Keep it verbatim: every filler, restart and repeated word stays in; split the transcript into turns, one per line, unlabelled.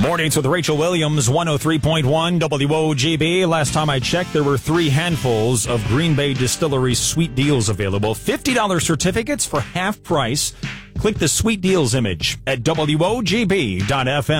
Mornings with Rachel Williams, one oh three point one W O G B. Last time I checked, there were three handfuls of Green Bay Distillery sweet deals available. fifty dollars certificates for half price. Click the sweet deals image at W O G B dot F M.